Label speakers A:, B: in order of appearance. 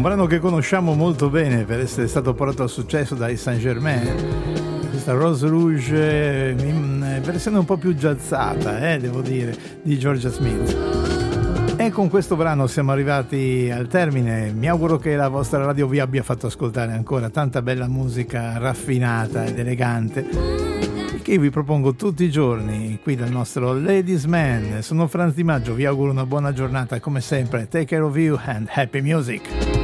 A: brano che conosciamo molto bene per essere stato portato a successo dai Saint-Germain, questa Rose Rouge in versione un po' più jazzata, devo dire, di Georgia Smith. E con questo brano siamo arrivati al termine. Mi auguro che la vostra radio vi abbia fatto ascoltare ancora tanta bella musica raffinata ed elegante che io vi propongo tutti i giorni qui dal nostro Ladies Man. Sono Franz Di Maggio, vi auguro una buona giornata come sempre. Take care of you and happy music.